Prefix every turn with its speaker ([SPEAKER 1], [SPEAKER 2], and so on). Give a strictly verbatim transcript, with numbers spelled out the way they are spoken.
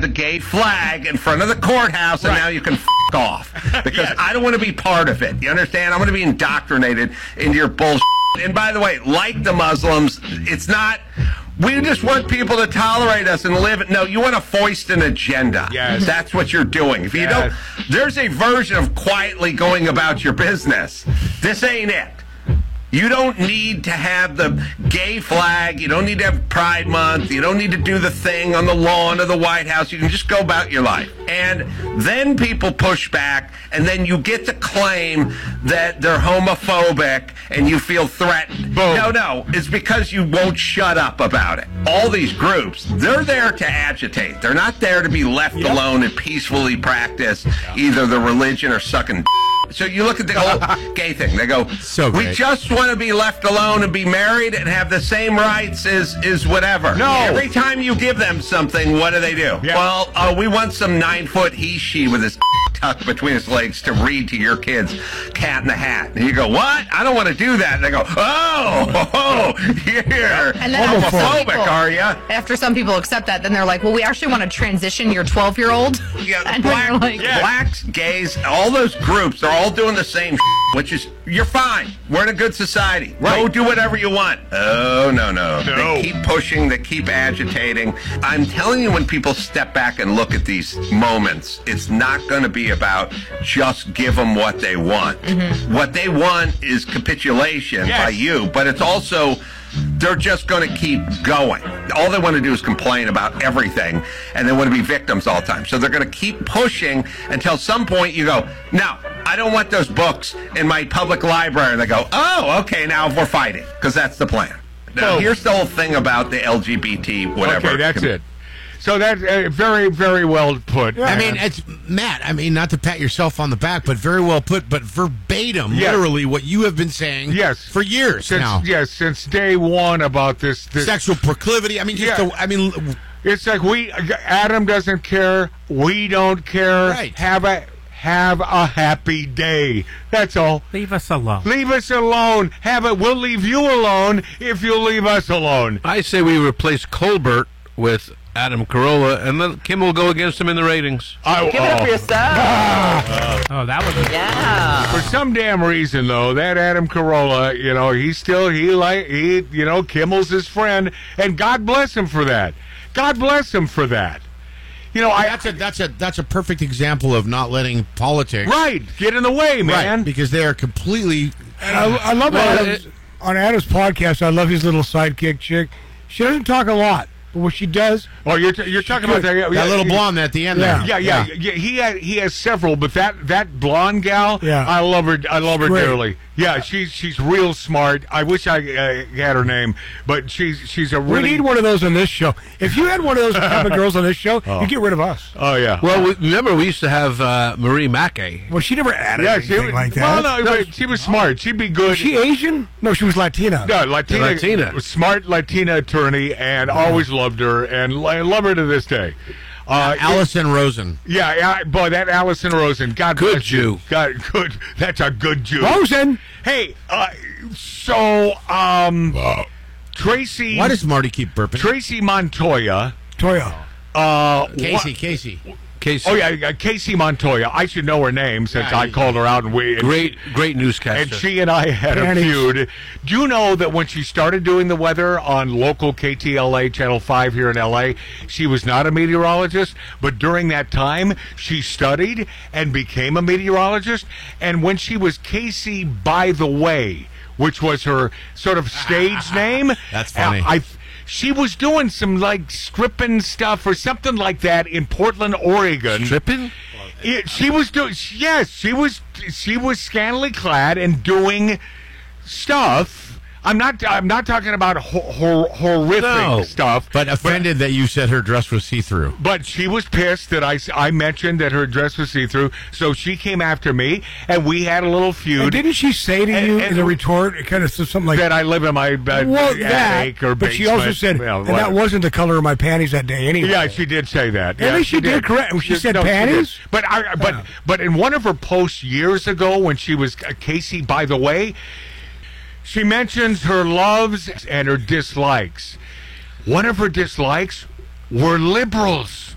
[SPEAKER 1] the gay flag in front of the courthouse, and
[SPEAKER 2] right.
[SPEAKER 1] now you can f*** off. Because
[SPEAKER 2] Yes.
[SPEAKER 1] I don't want to be part of it. You understand? I'm going to be indoctrinated into your bullshit. And by the way, like the Muslims, it's not... We just want people to tolerate us and live it. No, you want to foist an agenda.
[SPEAKER 2] Yes.
[SPEAKER 1] That's what you're doing. If you
[SPEAKER 2] Yes.
[SPEAKER 1] don't... There's a version of quietly going about your business. This ain't it. You don't need to have the gay flag. You don't need to have Pride Month. You don't need to do the thing on the lawn of the White House. You can just go about your life. And then people push back, and then you get to claim that they're homophobic and you feel threatened.
[SPEAKER 2] Boom.
[SPEAKER 1] No, no. It's because you won't shut up about it. All these groups, they're there to agitate. They're not there to be left
[SPEAKER 3] Yep.
[SPEAKER 1] alone and peacefully practice either the religion or sucking. So you look at the whole gay thing. They go,
[SPEAKER 4] So
[SPEAKER 1] we
[SPEAKER 4] great.
[SPEAKER 1] just want to be left alone and be married and have the same rights as, as whatever.
[SPEAKER 2] No.
[SPEAKER 1] Every time you give them something, what do they do?
[SPEAKER 2] Yeah.
[SPEAKER 1] Well, uh, we want some nine-foot he-she with his tucked between his legs to read to your kids Cat in the Hat. And you go, what? I don't want to do that. And they go, oh, oh, you're
[SPEAKER 5] And then after some
[SPEAKER 1] homophobic,
[SPEAKER 5] people-
[SPEAKER 1] are you?
[SPEAKER 5] After some people accept that, then they're like, well, we actually want to transition your twelve-year-old.
[SPEAKER 1] Yeah,
[SPEAKER 5] And
[SPEAKER 1] black,
[SPEAKER 5] they're like,
[SPEAKER 2] Yeah.
[SPEAKER 1] blacks, gays, all those groups, they're all doing the same which is, you're fine. We're in a good society.
[SPEAKER 2] Right.
[SPEAKER 1] Go do whatever you want. Oh, no, no.
[SPEAKER 2] No.
[SPEAKER 1] They keep pushing. They keep agitating. I'm telling you, when people step back and look at these moments, it's not going to be about just give them what they want.
[SPEAKER 5] Mm-hmm.
[SPEAKER 1] What they want is capitulation
[SPEAKER 2] Yes.
[SPEAKER 1] by you, but it's also... They're just going to keep going. All they want to do is complain about everything, and they want to be victims all the time. So they're going to keep pushing until some point you go, no, I don't want those books in my public library. And they go, oh, okay, now we're fighting, because that's the plan. Now,
[SPEAKER 2] So-
[SPEAKER 1] here's the whole thing about the L G B T, whatever.
[SPEAKER 2] Okay, that's it. So that's uh, very, very well put.
[SPEAKER 4] I mean, it's Matt. I mean, not to pat yourself on the back, but very well put. But verbatim,
[SPEAKER 2] Yes.
[SPEAKER 4] literally, what you have been saying,
[SPEAKER 2] Yes.
[SPEAKER 4] for years
[SPEAKER 2] since,
[SPEAKER 4] now.
[SPEAKER 2] yes, since day one about this. this
[SPEAKER 4] Sexual proclivity. I mean, just
[SPEAKER 2] Yeah.
[SPEAKER 4] the, I mean,
[SPEAKER 2] It's like we, Adam doesn't care. We don't care.
[SPEAKER 4] Right.
[SPEAKER 2] Have a have a happy day. That's all.
[SPEAKER 6] Leave us alone.
[SPEAKER 2] Leave us alone. Have it. We'll leave you alone if you leave us alone.
[SPEAKER 7] I say we replace Colbert with Adam Carolla, and then Kim will go against him in the ratings.
[SPEAKER 2] I,
[SPEAKER 8] Give it up for yourself.
[SPEAKER 6] Oh, that was
[SPEAKER 8] Yeah.
[SPEAKER 2] For some damn reason, though, that Adam Carolla, you know, he's still he like he, you know, Kimmel's his friend, and God bless him for that. God bless him for that. You know, I
[SPEAKER 4] that's a that's a that's a perfect example of not letting politics
[SPEAKER 2] right get in the way, man.
[SPEAKER 4] right, because they are completely.
[SPEAKER 3] And I, I love
[SPEAKER 7] Well,
[SPEAKER 3] Adam's, on Adam's podcast. I love his little sidekick chick. She doesn't talk a lot, but what she does,
[SPEAKER 2] Oh, you're t- you're talking about that,
[SPEAKER 4] That
[SPEAKER 2] yeah,
[SPEAKER 4] little
[SPEAKER 2] yeah,
[SPEAKER 4] blonde at the end
[SPEAKER 3] Yeah.
[SPEAKER 4] there.
[SPEAKER 2] Yeah, yeah, yeah. He had, he has several, but that, that blonde gal,
[SPEAKER 3] Yeah.
[SPEAKER 2] I love her. I love her
[SPEAKER 3] Great.
[SPEAKER 2] dearly. Yeah, she's she's real smart. I wish I uh, had her name, but she's she's a
[SPEAKER 3] we
[SPEAKER 2] really.
[SPEAKER 3] need one of those on this show. If you had one of those type of girls on this show, you get rid of us.
[SPEAKER 2] Oh yeah.
[SPEAKER 7] Well, we, remember we used to have uh, Marie Mackey.
[SPEAKER 3] Well, she never added
[SPEAKER 2] yeah, she
[SPEAKER 3] anything
[SPEAKER 2] was,
[SPEAKER 3] like that.
[SPEAKER 2] well, no, but she was smart. She'd be good.
[SPEAKER 3] Was she Asian? No, she was Latina.
[SPEAKER 2] No, Latina,
[SPEAKER 7] Latina.
[SPEAKER 2] smart Latina attorney, and always loved her, and I love her to this day. Uh,
[SPEAKER 4] Allison Rosen.
[SPEAKER 2] yeah, yeah, boy, that Allison Rosen, God
[SPEAKER 7] Good
[SPEAKER 2] bless you.
[SPEAKER 7] Jew.
[SPEAKER 2] God, good. That's a good Jew.
[SPEAKER 3] Rosen.
[SPEAKER 2] Hey, uh, so um, Tracy,
[SPEAKER 4] Why does Marty keep burping?
[SPEAKER 2] Tracy Montoya,
[SPEAKER 3] Toya.
[SPEAKER 2] uh,
[SPEAKER 4] Casey,
[SPEAKER 2] wha-
[SPEAKER 4] Casey.
[SPEAKER 7] Casey,
[SPEAKER 2] Oh yeah, uh, Casey Montoya. I should know her name since
[SPEAKER 4] Yeah,
[SPEAKER 2] I
[SPEAKER 4] you-
[SPEAKER 2] called her out, and we and
[SPEAKER 7] great, great
[SPEAKER 2] And
[SPEAKER 7] newscaster.
[SPEAKER 2] she and I had
[SPEAKER 3] Panties.
[SPEAKER 2] a feud. Do you know that when she started doing the weather on local K T L A Channel five here in L A, she was not a meteorologist, but during that time, she studied and became a meteorologist. And when she was Casey By the Way, which was her sort of stage name,
[SPEAKER 4] That's funny.
[SPEAKER 2] I, she was doing some like stripping stuff or something like that in Portland, Oregon.
[SPEAKER 7] Stripping?
[SPEAKER 2] It, she was doing yes, she was she was scantily clad and doing stuff. I'm not I'm not talking about ho- hor- horrific
[SPEAKER 7] No.
[SPEAKER 2] stuff,
[SPEAKER 4] But offended that you said her dress was see-through.
[SPEAKER 2] But she was pissed that I, s- I mentioned that her dress was see through, so she came after me, and we had a little
[SPEAKER 3] And
[SPEAKER 2] feud.
[SPEAKER 3] didn't she say to
[SPEAKER 2] And-
[SPEAKER 3] you
[SPEAKER 2] and-
[SPEAKER 3] in a retort, kind of something like
[SPEAKER 2] that I live in my uh,
[SPEAKER 3] well, that,
[SPEAKER 2] attic or
[SPEAKER 3] but she also
[SPEAKER 2] basement.
[SPEAKER 3] said,
[SPEAKER 2] Well,
[SPEAKER 3] and that
[SPEAKER 2] whatever.
[SPEAKER 3] wasn't the color of my panties that day anyway.
[SPEAKER 2] Yeah, she did say that.
[SPEAKER 3] At
[SPEAKER 2] Yeah,
[SPEAKER 3] least she did correct- she said panties?
[SPEAKER 2] did. But I, but but in one of her posts years ago when she was uh, Casey By the Way, she mentions her loves and her dislikes. One of her dislikes were liberals.